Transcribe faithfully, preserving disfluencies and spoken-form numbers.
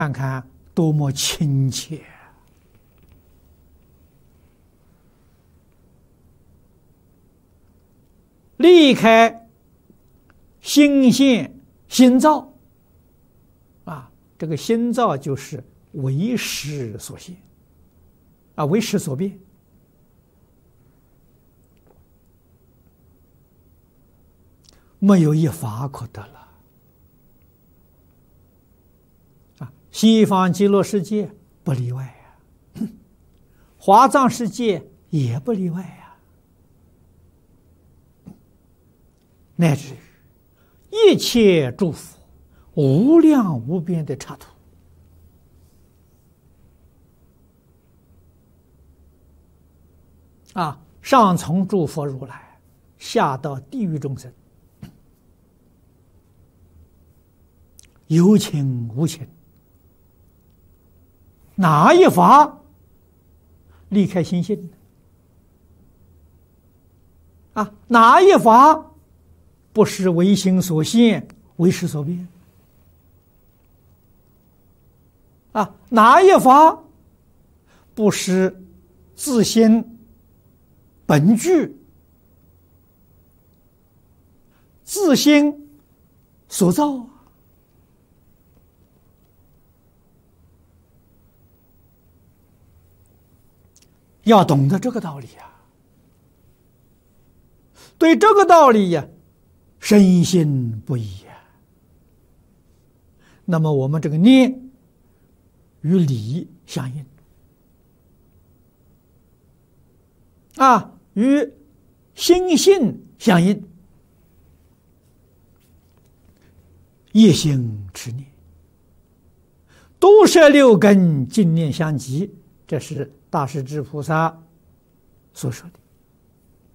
看看多么亲切离开心现心造啊，这个心造就是为识所现啊，为识所变，没有一法可得了啊！西方极乐世界不例外呀、啊，华藏世界也不例外呀、啊，乃至于一切诸佛无量无边的刹土啊，上从诸佛如来，下到地狱众生，有情无情，哪一法离开心性啊？哪一法不是为心所现，为识所变啊？哪一法不是自心本具，自心所造？要懂得这个道理呀、啊，对这个道理呀、啊，深信不疑呀、啊。那么我们这个念与理相应啊，与心性相应，一心持念，都摄六根，净念相继，这是大势至菩萨所说的。